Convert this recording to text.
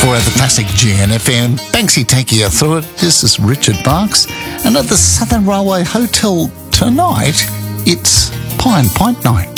For the classic GNFM, Banksy taking you through it. This is Richard Marks. And at the Southern Railway Hotel tonight, it's Pine Point Night.